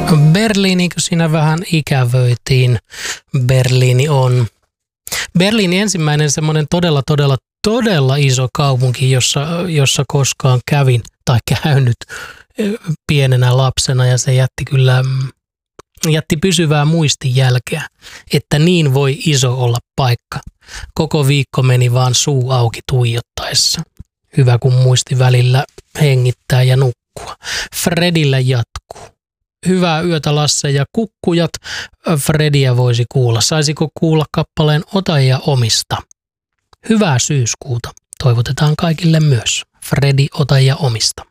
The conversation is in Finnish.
Berliinikö siinä vähän ikävöitiin? Berliini ensimmäinen semmoinen todella iso kaupunki, jossa koskaan kävin tai käynyt pienenä lapsena, ja se jätti pysyvää muistijälkeä, että niin voi iso olla paikka. Koko viikko meni vaan suu auki tuijottaessa. Hyvä, kun muisti välillä hengittää ja nukkua. Fredillä jatkuu. Hyvää yötä, Lasse ja kukkujat. Frediä voisi kuulla. Saisiko kuulla kappaleen Ota ja omista? Hyvää syyskuuta. Toivotetaan kaikille myös. Fredi, Ota ja omista.